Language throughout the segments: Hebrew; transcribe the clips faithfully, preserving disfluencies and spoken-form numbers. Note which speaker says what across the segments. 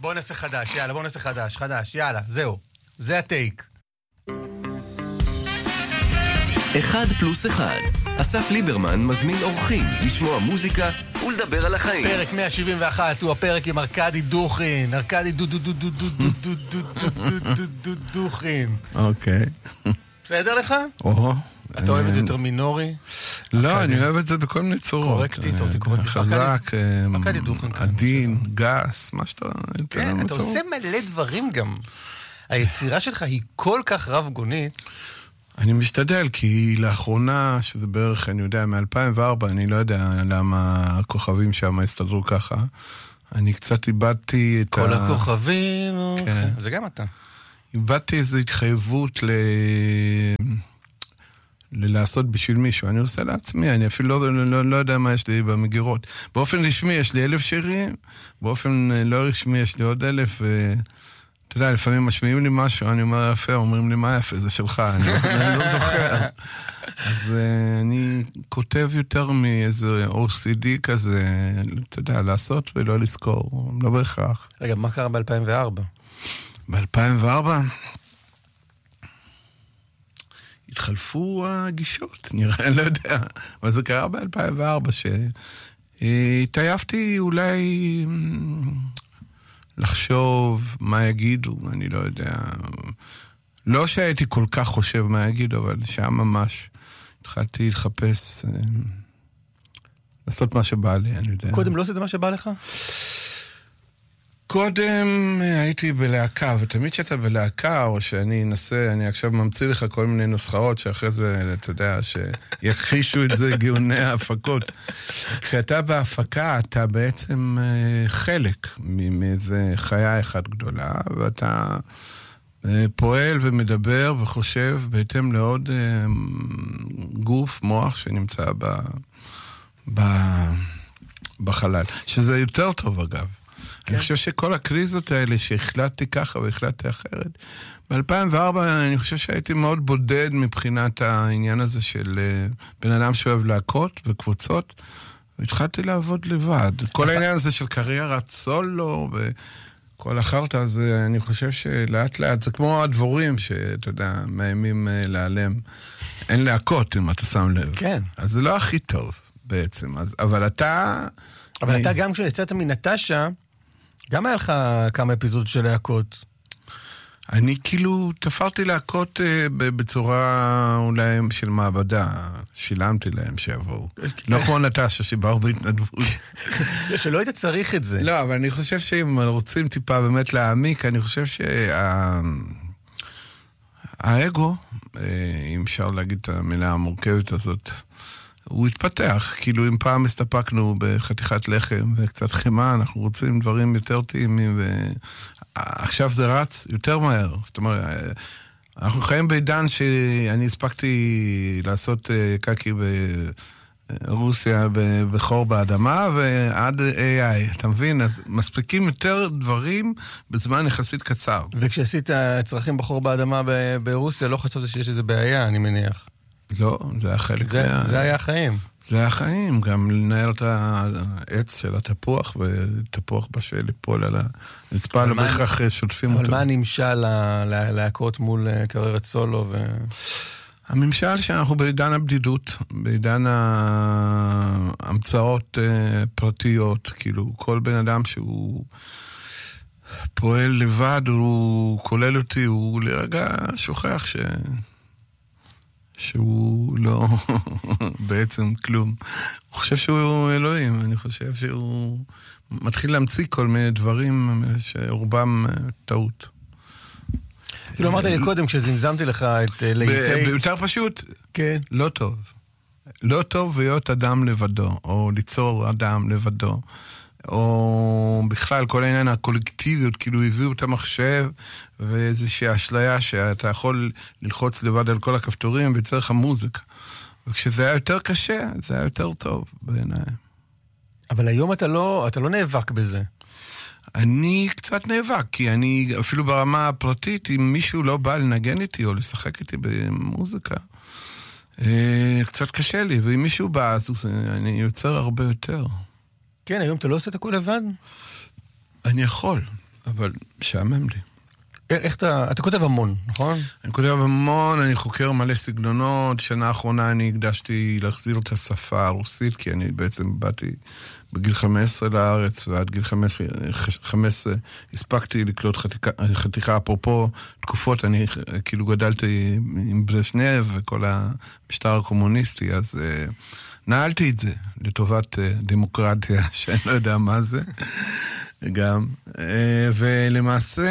Speaker 1: בוא נעשה חדש, יאללה, בוא נעשה חדש, חדש, יאללה, זהו. זה הטייק.
Speaker 2: אחד פלוס אחד. אסף ליברמן מזמין אורחים לשמוע מוזיקה ולדבר על החיים.
Speaker 1: פרק מאה שבעים ואחת הוא הפרק עם ארקדי דוכין. ארקדי דו דו דו דו דו דו דו דו דו דו דו דוכין.
Speaker 3: אוקיי.
Speaker 1: בסדר לך?
Speaker 3: או.
Speaker 1: אתה אוהב את זה יותר מינורי?
Speaker 3: לא, אני אוהב את זה בכל מיני צורות.
Speaker 1: קורקטית, או תקורקטית.
Speaker 3: חזק, עדין, גס, מה שאתה...
Speaker 1: כן, אתה עושה מלא דברים גם. היצירה שלך היא כל כך רב גונית.
Speaker 3: אני משתדל, כי לאחרונה, שזה בערך, אני יודע, מ-אלפיים וארבע, אני לא יודע למה הכוכבים שם הסתדרו ככה. אני קצת איבדתי את
Speaker 1: כל ה... הכוכבים,
Speaker 3: כן.
Speaker 1: זה גם אתה.
Speaker 3: איבדתי איזו התחייבות ל... ללעשות בשביל מישהו. אני עושה לעצמי, אני אפילו לא, לא, לא יודע מה יש לי במגירות. באופן רשמי יש לי אלף שירים, באופן לא רשמי יש לי עוד אלף, ו... אתה יודע, לפעמים משמיעים לי משהו, אני אומר יפה, אומרים לי מה יפה, זה שלך, אני, אני לא זוכר. אז uh, אני כותב יותר מאיזה או סי די כזה, אתה יודע, לעשות ולא לזכור, לא בהכרח.
Speaker 1: רגע, מה קרה ב-אלפיים וארבע?
Speaker 3: ב-אלפיים וארבע התחלפו הגישות, נראה, לא יודע, אבל זה קרה ב-אלפיים וארבע, שהתעייפתי אולי... לחשוב מה יגידו, אני לא יודע. לא שהייתי כל כך חושב מה יגידו, אבל שם ממש התחלתי לחפש, לעשות מה שבא לי, אני יודע.
Speaker 1: קודם לא עשית מה שבא לך?
Speaker 3: קודם הייתי בלהקה, ותמיד שאתה בלהקה, או שאני אנסה, אני עכשיו ממציא לך כל מיני נוסחאות, שאחרי זה, אתה יודע, שיכחישו את זה גאוני ההפקות. כשאתה בהפקה, אתה בעצם חלק מאיזה חיה אחת גדולה, ואתה פועל ומדבר וחושב בהתאם לעוד גוף, מוח שנמצא ב, ב, בחלל. שזה יותר טוב אגב. אני חושב שכל הקריזות האלה שהחלטתי ככה והחלטתי אחרת, ב-אלפיים וארבע אני חושב שהייתי מאוד בודד מבחינת העניין הזה של בן אדם שאוהב להקות וקבוצות, והתחלתי לעבוד לבד. כל העניין הזה של קריירת סולו וכל החרטה הזה, אני חושב שלאט לאט, זה כמו הדבורים שאתה יודע, מאיימים להיעלם. אין להקות אם אתה שם לב.
Speaker 1: כן.
Speaker 3: אז זה לא הכי טוב בעצם, אז, אבל אתה...
Speaker 1: אבל אתה גם כשיצאת מנטשה, גם היה לך כמה אפיזודות של להקות.
Speaker 3: אני כאילו תפרתי להקות uh, בצורה אולי של מעבדה. שילמתי להם שיבואו. לא כמו נטשה שבאו בהתנדבות.
Speaker 1: שלא היית צריך את זה.
Speaker 3: לא, אבל אני חושב שאם רוצים טיפה באמת להעמיק, אני חושב שהאגו, אם אפשר להגיד את המילה המורכבת הזאת, הוא התפתח, כאילו אם פעם הסתפקנו בחתיכת לחם וקצת חימה, אנחנו רוצים דברים יותר טעימים, ועכשיו זה רץ יותר מהר. זאת אומרת, אנחנו חיים בעידן שאני הספקתי לעשות קקי ברוסיה בחור באדמה, ועד איי איי, אתה מבין? אז מספיקים יותר דברים בזמן יחסית קצר.
Speaker 1: וכשעשית צרכים בחור באדמה ברוסיה, לא חשבת שיש איזה בעיה, אני מניח.
Speaker 3: לא, זה היה חלק
Speaker 1: זה,
Speaker 3: מה...
Speaker 1: זה היה החיים.
Speaker 3: זה היה החיים, גם לנהל את העץ של התפוח, ותפוח בשל ליפול על הרצפה, לא בהכרח שוטפים אותו.
Speaker 1: אבל מה נמשל להקות מול קריירת סולו? ו...
Speaker 3: הממשל שאנחנו בעידן הבדידות, בעידן ההמצאות פרטיות, כאילו כל בן אדם שהוא פועל לבד, הוא כולל אותי, הוא לרגע שוכח ש... שהוא לא בעצם כלום. הוא חושב שהוא אלוהים, אני חושב שהוא מתחיל להמציא כל מיני דברים שרובם טעות.
Speaker 1: כאילו אמרת לי קודם, כשזמזמתי לך את ליטי...
Speaker 3: ביותר פשוט,
Speaker 1: כן.
Speaker 3: לא טוב. לא טוב להיות אדם לבדו, או ליצור אדם לבדו. או בכלל כל העניין הקולקטיביות, כאילו הביאו את המחשב ואיזושהי אשליה שאתה יכול ללחוץ לבד על כל הכפתורים ויצריך המוזיקה. וכשזה היה יותר קשה, זה היה יותר טוב בעיניי.
Speaker 1: אבל היום אתה לא, אתה לא נאבק בזה.
Speaker 3: אני קצת נאבק, כי אני אפילו ברמה הפרטית, אם מישהו לא בא לנגן איתי או לשחק איתי במוזיקה, קצת קשה לי, ואם מישהו בא, אז אני יוצר הרבה יותר.
Speaker 1: כן, היום אתה לא עושה את הכל לבד?
Speaker 3: אני יכול. אבל משעמם לי.
Speaker 1: איך אתה, אתה כותב המון, נכון?
Speaker 3: אני כותב המון, אני חוקר מלא סגנונות. שנה האחרונה אני הקדשתי להחזיר את השפה הרוסית, כי אני בעצם באתי בגיל חמש עשרה לארץ, ועד גיל חמש עשרה הספקתי לקלוט חתיכה, חתיכה אפרופו תקופות, אני כאילו גדלתי עם ברז'נייב וכל המשטר הקומוניסטי, אז uh, נעלתי את זה לטובת uh, דמוקרטיה, שאני לא יודע מה זה. גם, ולמעשה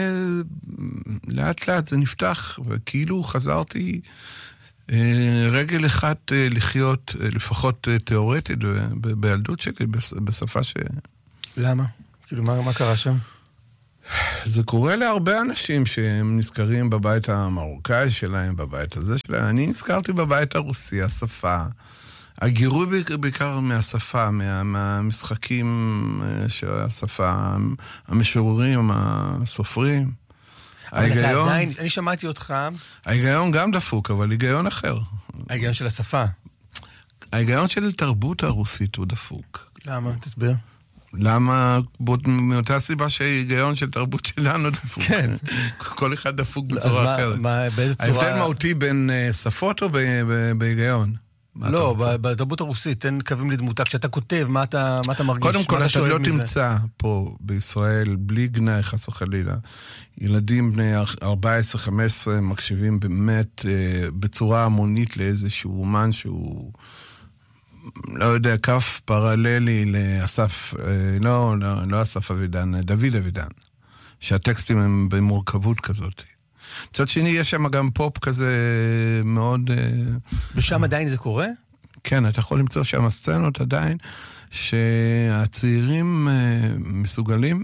Speaker 3: לאט לאט זה נפתח, וכאילו חזרתי רגל אחת לחיות לפחות תיאורטית בילדות שלי, בשפה ש...
Speaker 1: למה? כאילו מה, מה קרה שם?
Speaker 3: זה קורה להרבה אנשים שהם נזכרים בבית המרוקאי שלהם, בבית הזה שלהם. אני נזכרתי בבית הרוסי, השפה. הגירוי בעיקר מהשפה, מה, מהמשחקים של השפה, המשוררים, הסופרים.
Speaker 1: ההיגיון... עדיין, אני שמעתי אותך...
Speaker 3: ההיגיון גם דפוק, אבל היגיון אחר.
Speaker 1: ההיגיון של השפה.
Speaker 3: ההיגיון של תרבות הרוסית הוא דפוק.
Speaker 1: למה? תסביר.
Speaker 3: למה? מאותה סיבה שההיגיון של תרבות שלנו דפוק.
Speaker 1: כן.
Speaker 3: כל אחד דפוק בצורה אחרת.
Speaker 1: מה, באיזה צורה...
Speaker 3: ההבדל מהותי בין שפות או בהיגיון?
Speaker 1: לא, בתרבות הרוסית, תן קווים לדמותה. כשאתה כותב, מה אתה, מה אתה מרגיש?
Speaker 3: קודם כל, אתה לא תמצא פה בישראל, בלי גנאי חס וחלילה, ילדים בני ארבע עשרה חמש עשרה מקשיבים באמת בצורה המונית לאיזשהו אומן שהוא, לא יודע, כף פרללי לאסף, לא, לא, לא אסף אבידן, דוד אבידן, שהטקסטים הם במורכבות כזאת. מצד שני, יש שם גם פופ כזה מאוד...
Speaker 1: ושם עדיין זה קורה?
Speaker 3: כן, אתה יכול למצוא שם סצנות עדיין, שהצעירים מסוגלים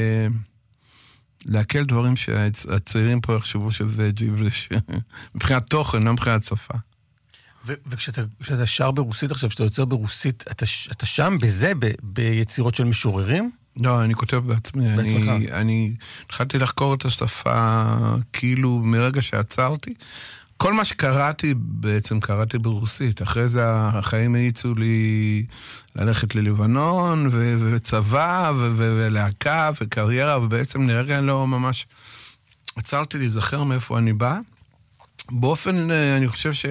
Speaker 3: להקל דברים שהצעירים פה יחשבו שזה ג'יבריש, מבחינת תוכן, לא מבחינת שפה.
Speaker 1: וכשאתה שר ברוסית עכשיו, כשאתה יוצר ברוסית, אתה שם בזה, ביצירות של משוררים?
Speaker 3: לא, אני כותב בעצמי. בעצמך. אני, אני התחלתי לחקור את השפה כאילו מרגע שעצרתי. כל מה שקראתי בעצם קראתי ברוסית. אחרי זה החיים העיצו לי ללכת ללבנון ו- וצבא ו- ו- ולהקה וקריירה, ובעצם לרגע לא ממש עצרתי להיזכר מאיפה אני בא. באופן, אני חושב ש...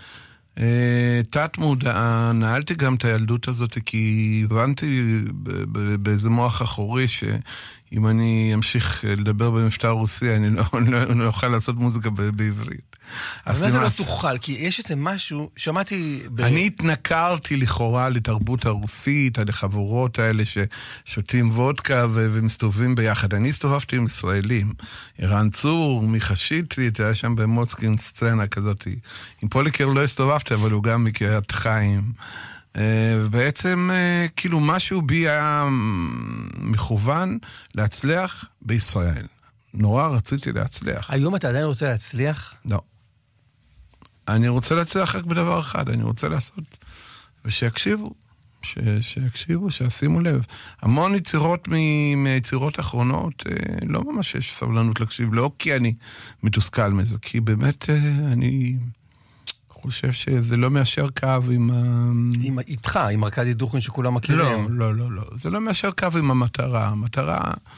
Speaker 3: תת מודע, נעלתי גם את הילדות הזאת, כי הבנתי באיזה מוח אחורי שאם אני אמשיך לדבר במבטא רוסי, אני לא, לא, לא אוכל לעשות מוזיקה בעברית.
Speaker 1: אבל זה לא תוכל, כי יש איזה משהו, שמעתי... ב...
Speaker 3: אני התנכרתי לכאורה לתרבות הרוסית, על החבורות האלה ששותים וודקה ו- ומסתובבים ביחד. אני הסתובבתי עם ישראלים, ערן צור, מיכה שיטרית, היה שם במוצקין סצנה כזאת. עם פוליקר לא הסתובבתי, אבל הוא גם מקריית חיים. ובעצם כאילו משהו בי היה מכוון להצליח בישראל. נורא רציתי להצליח.
Speaker 1: היום אתה עדיין רוצה להצליח?
Speaker 3: לא. אני רוצה להצליח רק בדבר אחד, אני רוצה לעשות, ושיקשיבו, ש, שיקשיבו, שישימו לב. המון יצירות מיצירות האחרונות, לא ממש יש סבלנות להקשיב, לא כי אני מתוסכל מזה, כי באמת אני חושב שזה לא מאשר קו עם ה...
Speaker 1: עם איתך, עם ארקדי דוכין שכולם מכירים.
Speaker 3: לא, לא, לא, לא. זה לא מאשר קו עם המטרה. המטרה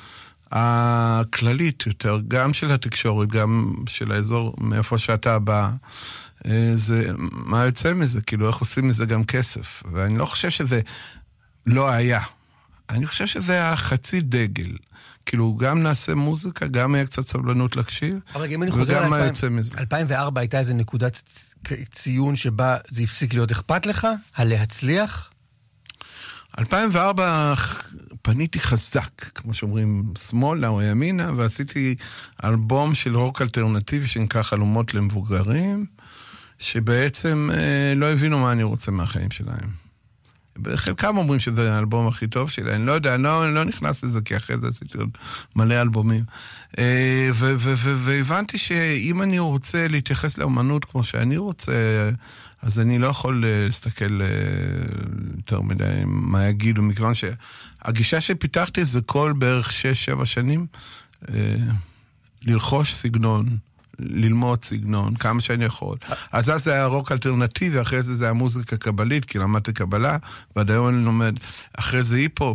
Speaker 3: הכללית יותר, גם של התקשורת, גם של האזור מאיפה שאתה בא, זה, מה יוצא מזה? כאילו, איך עושים מזה גם כסף? ואני לא חושב שזה לא היה. אני חושב שזה היה חצי דגל. כאילו, גם נעשה מוזיקה, גם היה קצת סבלנות להקשיב, וגם מה יוצא מזה.
Speaker 1: אלפיים וארבע הייתה איזו נקודת ציון שבה זה הפסיק להיות אכפת לך? הלהצליח?
Speaker 3: אלפיים וארבע פניתי חזק, כמו שאומרים, שמאלה או ימינה, ועשיתי אלבום של רוק אלטרנטיבי שנקרא חלומות למבוגרים, שבעצם אה, לא הבינו מה אני רוצה מהחיים שלהם. חלקם אומרים שזה האלבום הכי טוב שלי, אני לא יודע, אני לא, אני לא נכנס לזה, כי אחרי זה עשיתי עוד מלא אלבומים. אה, ו- ו- ו- והבנתי שאם אני רוצה להתייחס לאמנות כמו שאני רוצה, אז אני לא יכול להסתכל יותר מדי מה יגידו, מכיוון שהגישה שפיתחתי זה כל בערך שש, שבע שנים, ללחוש סגנון, ללמוד סגנון, כמה שאני יכול. אז אז זה היה רוק אלטרנטיבי, אחרי זה זה היה מוזיקה קבלית, כי למדתי קבלה, ועד היום אני לומד, אחרי זה היפ-הופ,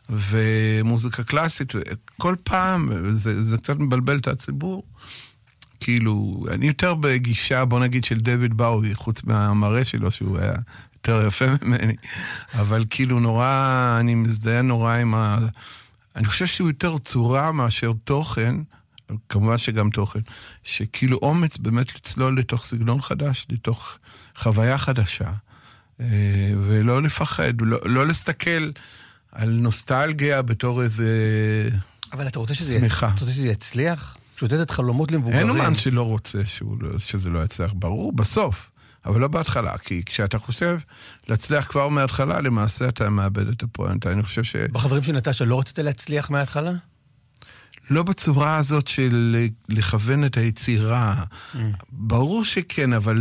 Speaker 3: ומוזיקה קלאסית, כל פעם, זה, זה קצת מבלבל את הציבור, כאילו, אני יותר בגישה, בוא נגיד, של דויד באוי, חוץ מהמראה שלו, שהוא היה יותר יפה ממני, אבל כאילו נורא, אני מזדהה נורא עם ה... אני חושב שהוא יותר צורה מאשר תוכן, כמובן שגם תוכן, שכאילו אומץ באמת לצלול לתוך סגנון חדש, לתוך חוויה חדשה, ולא לפחד, לא, לא להסתכל על נוסטלגיה בתור איזה
Speaker 1: אבל אתה רוצה שזה,
Speaker 3: סמיכה.
Speaker 1: אתה רוצה שזה יצליח? שותת את חלומות למבוגרים?
Speaker 3: אין אומן שלא רוצה שהוא, שזה לא יצליח, ברור, בסוף, אבל לא בהתחלה, כי כשאתה חושב להצליח כבר מההתחלה, למעשה אתה מאבד את הפואנטה, אני חושב ש...
Speaker 1: בחברים של נטשה לא רצית להצליח מההתחלה?
Speaker 3: לא בצורה הזאת של לכוון את היצירה. ברור שכן, אבל